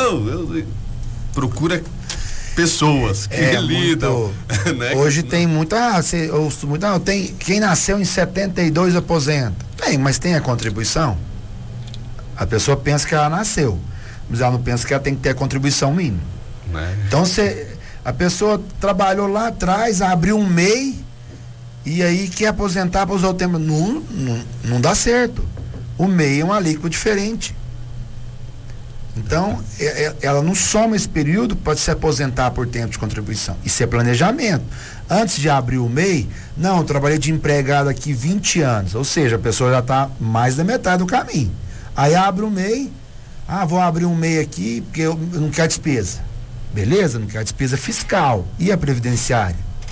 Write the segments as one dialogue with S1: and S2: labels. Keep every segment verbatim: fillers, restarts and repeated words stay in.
S1: Não, eu, procura pessoas que é, lidam.
S2: Muito,
S1: né?
S2: Hoje tem muita, ah, você, ou, não, tem, quem nasceu em setenta e dois aposenta. Tem, mas tem a contribuição. A pessoa pensa que ela nasceu, mas ela não pensa que ela tem que ter a contribuição mínima. Né? Então você, a pessoa trabalhou lá atrás, abriu um M E I e aí quer aposentar para usar o tempo. Não, não, não dá certo. O M E I é uma alíquota diferente. Então, é, é, ela não soma esse período para se aposentar por tempo de contribuição. Isso é planejamento. Antes de abrir o M E I, não, eu trabalhei de empregado aqui vinte anos, ou seja, a pessoa já está mais da metade do caminho. Aí abre o M E I, ah, vou abrir um M E I aqui porque eu, eu não quero despesa. Beleza? Não quero despesa fiscal. E a previdenciária?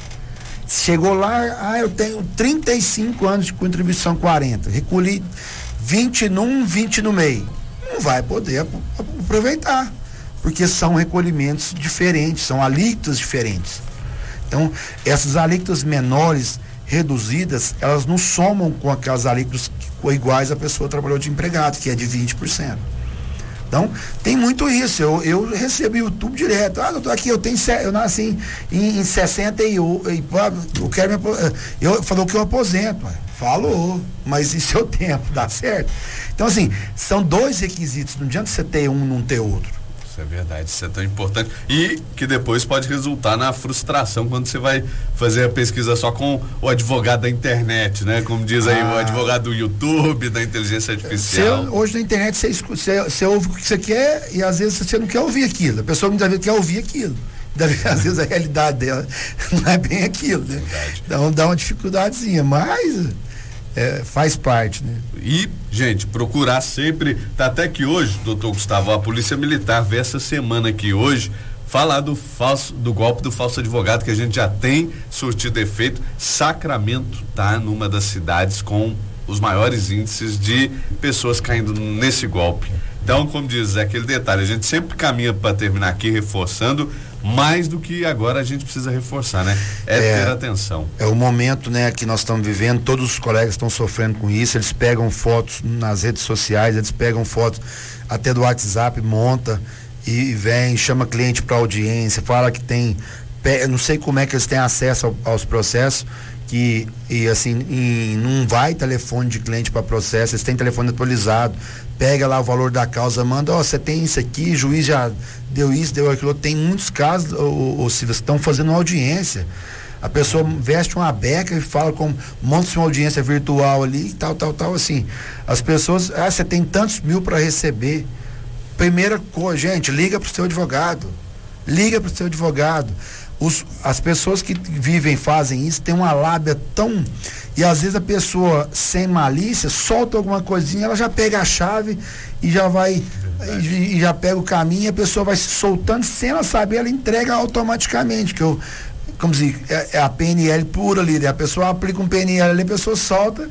S2: Chegou lá, ah, eu tenho trinta e cinco anos de contribuição quarenta, recolhi vinte num, vinte no M E I. Não vai poder aproveitar, porque são recolhimentos diferentes, são alíquotas diferentes. Então, essas alíquotas menores, reduzidas, elas não somam com aquelas alíquotas iguais a pessoa trabalhou de empregado, que é de vinte por cento. Então, tem muito isso. Eu, eu recebo YouTube direto. Ah, doutor, aqui eu tenho, eu nasci em, em, em sessenta e oito, e, eu quero me, eu falou que eu aposento. Falou, mas e seu tempo, dá certo? Então, assim, são dois requisitos, não adianta você ter um e não ter outro.
S1: Isso é verdade, isso é tão importante. E que depois pode resultar na frustração quando você vai fazer a pesquisa só com o advogado da internet, né? Como diz aí, ah, o advogado do YouTube, da inteligência artificial.
S2: Você, hoje na internet você, você, você ouve o que você quer e às vezes você não quer ouvir aquilo. A pessoa muitas vezes quer ouvir aquilo. Às vezes a realidade dela não é bem aquilo, né? Verdade. Então dá uma dificuldadezinha, mas é, faz parte, né?
S1: E, gente, procurar sempre, tá até que hoje, doutor Gustavo, a Polícia Militar vê essa semana aqui hoje, falar do falso, do golpe do falso advogado, que a gente já tem surtido efeito. Sacramento tá numa das cidades com os maiores índices de pessoas caindo nesse golpe. Então, como diz, é aquele detalhe, a gente sempre caminha para terminar aqui reforçando, mais do que agora a gente precisa reforçar, né? É, é ter atenção.
S2: É o momento, né, que nós estamos vivendo, todos os colegas estão sofrendo com isso, eles pegam fotos nas redes sociais, eles pegam fotos até do WhatsApp, monta e vem, chama cliente para audiência, fala que tem, eu não sei como é que eles têm acesso ao, aos processos, que e assim, e não vai telefone de cliente para processo, eles têm telefone atualizado, pega lá o valor da causa, manda, ó, você tem isso aqui, juiz já deu isso, deu aquilo. Tem muitos casos, ou se estão fazendo uma audiência, a pessoa veste uma beca e fala como, monta uma audiência virtual ali, tal, tal, tal, assim, as pessoas, ah, você tem tantos mil para receber. Primeira coisa, gente, liga pro seu advogado, liga pro seu advogado. Os, as pessoas que vivem, fazem isso, tem uma lábia tão, e às vezes a pessoa sem malícia solta alguma coisinha, ela já pega a chave e já vai e, e já pega o caminho, e a pessoa vai se soltando sem ela saber, ela entrega automaticamente, que eu, como dizer, é, é a P N L pura ali, né? A pessoa aplica um P N L ali, a pessoa solta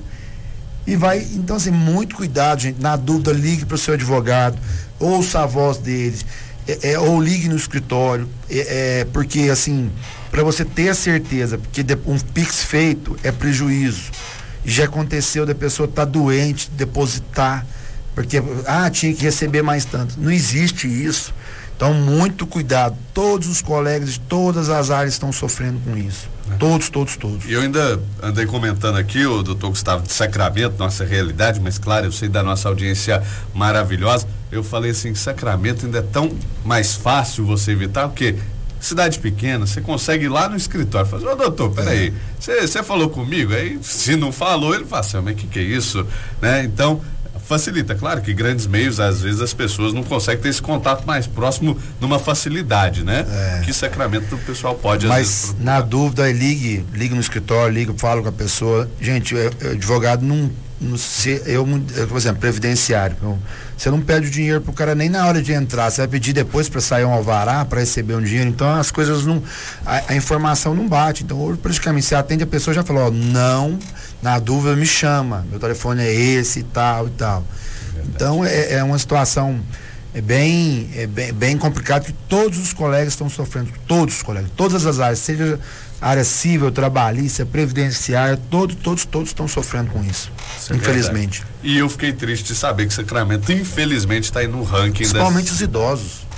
S2: e vai. Então, assim, muito cuidado, gente. Na dúvida, ligue para o seu advogado, ouça a voz deles. É, é, ou ligue no escritório, é, é, porque assim, para você ter a certeza, porque de, um Pix feito é prejuízo, e já aconteceu da pessoa estar tá doente, depositar, porque, ah, tinha que receber mais tanto, não existe isso. Então, muito cuidado, todos os colegas de todas as áreas estão sofrendo com isso, é. todos, todos, todos.
S1: E eu ainda andei comentando aqui, o doutor Gustavo, de Sacramento, nossa realidade, mas claro, eu sei da nossa audiência maravilhosa. Eu falei assim, Sacramento ainda é tão mais fácil você evitar, porque cidade pequena, você consegue ir lá no escritório e falar, ô doutor, peraí, você é. falou comigo? Aí, se não falou, ele fala assim, mas o que que é isso? Né? Então, facilita, claro que grandes meios, às vezes as pessoas não conseguem ter esse contato mais próximo numa facilidade, né? É. Que Sacramento o pessoal pode,
S2: mas,
S1: às vezes,
S2: na dúvida, ligue, ligue no escritório, ligue, fala com a pessoa. Gente, o advogado não, não se, eu, eu, por exemplo, previdenciário, eu, você não pede o dinheiro pro cara nem na hora de entrar, você vai pedir depois para sair um alvará, para receber um dinheiro, então as coisas não, a, a informação não bate. Então, hoje, praticamente, você atende a pessoa, já falou, ó, não, na dúvida me chama, meu telefone é esse e tal e tal. É então, é, é uma situação é bem, é bem, bem complicada, que todos os colegas estão sofrendo, todos os colegas, todas as áreas, seja área civil, trabalhista, previdenciária, todos, todos, todos estão sofrendo com isso, isso infelizmente.
S1: É e eu fiquei triste de saber que Sacramento, infelizmente, está aí no ranking.
S2: Principalmente
S1: das...
S2: os idosos.